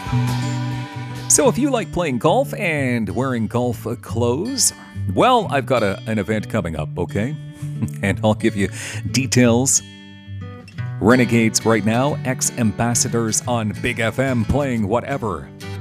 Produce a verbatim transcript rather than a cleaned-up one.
So, if you like playing golf and wearing golf uh, clothes, well, I've got a, an event coming up, okay? And I'll give you details. Renegades right now, ex ambassadors on Big F M playing whatever.